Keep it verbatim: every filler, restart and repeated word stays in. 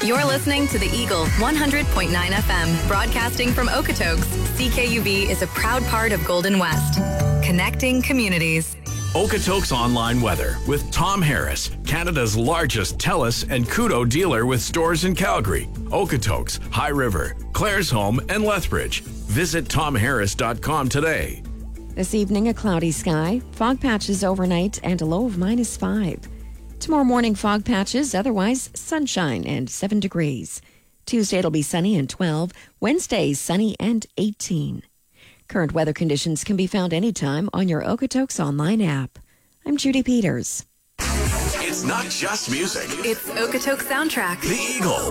You're listening to the Eagle one hundred point nine F M, broadcasting from Okotoks. C K U B is a proud part of Golden West, connecting communities. Okotoks Online Weather with Tom Harris, Canada's largest TELUS and Koodo dealer with stores in Calgary, Okotoks, High River, Claresholm, and Lethbridge. Visit tom harris dot com today. This evening, a cloudy sky, fog patches overnight, and a low of minus five. Tomorrow morning, fog patches, otherwise sunshine and seven degrees. Tuesday, it'll be sunny and twelve. Wednesday, sunny and eighteen. Current weather conditions can be found anytime on your Okotoks Online app. I'm Judy Peters. It's not just music. It's Okotoks Soundtrack. The Eagle.